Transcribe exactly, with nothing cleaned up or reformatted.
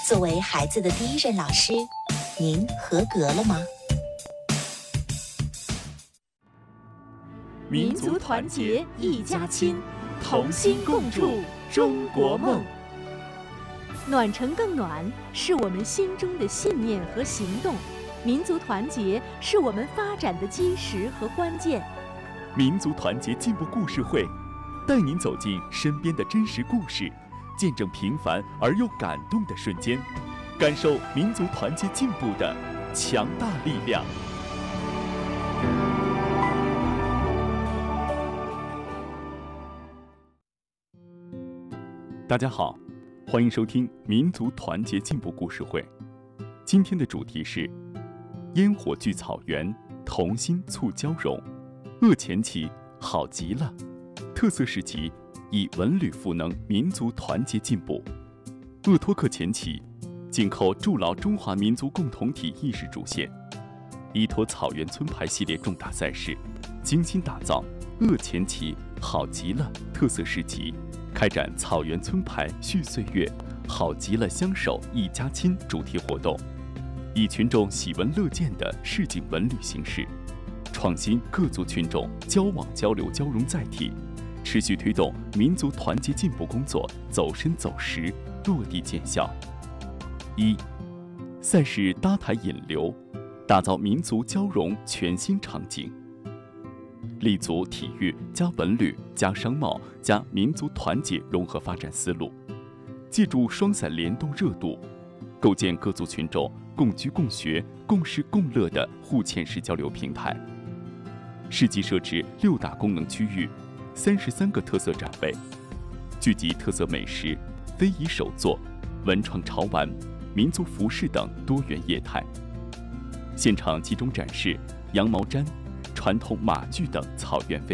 作为孩子的第一任老师，您合格了吗？ 民族团结一家亲，同心共筑中国梦。 暖城更暖，是我们心中的信念和行动；民族团结是我们发展的基石和关键。 民族团结进步故事会，带您走进身边的真实故事，见证平凡而又感动的瞬间，感受民族团结进步的强大力量。大家好，欢迎收听民族团结进步故事会。今天的主题是烟火聚草原，同心促交融。鄂前旗好极了，特色市集以文旅赋能民族团结进步。鄂托克前旗紧扣筑牢中华民族共同体意识主线，依托草原村牌系列重大赛事，精心打造鄂前旗好极了特色市集，开展草原村牌续岁月，好极了相守一家亲主题活动，以群众喜闻乐见的市井文旅形式，创新各族群众交往交流交融载体，持续推动民族团结进步工作走深走实，落地见效。一、赛事搭台引流，打造民族交融全新场景，立足体育加文旅加商贸加民族团结融合发展思路，借助双赛联动热度，构建各族群众共居共学共事共乐的互嵌式交流平台。市集设置六大功能区域，三十三个特色展位，聚集特色美食、非遗手作、文创潮玩、民族服饰等多元业态。现场集中展示羊毛毡、传统马具等草原非